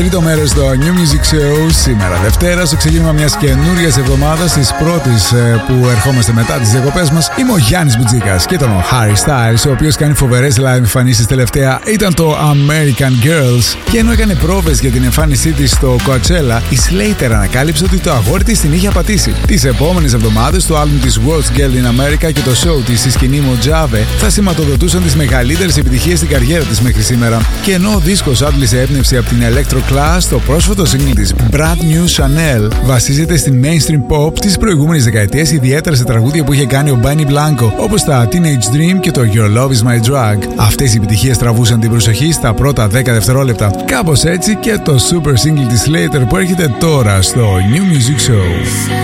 Τρίτο μέρος στο New Music Show. Σήμερα Δευτέρα, στο ξεκίνημα μιας καινούριας εβδομάδας, της πρώτης που ερχόμαστε μετά τις διακοπές μας. Είμαι ο Γιάννης Μπουτζίκας και τον Harry Styles, ο οποίος κάνει φοβερές live εμφανίσεις τελευταία. Ήταν το American Girls. Και ενώ έκανε πρόβες για την εμφάνισή της στο Coachella, η Slater ανακάλυψε ότι το αγόρι της την είχε απατήσει. Τις επόμενες εβδομάδες, το άλμπουμ της World's Girl in America και το show της στη σκηνή Mojave θα σηματοδοτούσαν τις μεγαλύτερες επιτυχίες στην καριέρα της μέχρι σήμερα. Και ενώ ο δίσκος άντλησε έμπνευση από την Electro Class, το πρόσφατο single της Brand New Chanel βασίζεται στην mainstream pop της προηγούμενης δεκαετίας, ιδιαίτερα σε τραγούδια που είχε κάνει ο Benny Blanco, όπως τα Teenage Dream και το Your Love Is My Drug. Αυτές οι επιτυχίες τραβούσαν την προσοχή στα πρώτα 10 δευτερόλεπτα. Κάπως έτσι και το super single της Slater που έρχεται τώρα στο New Music Show.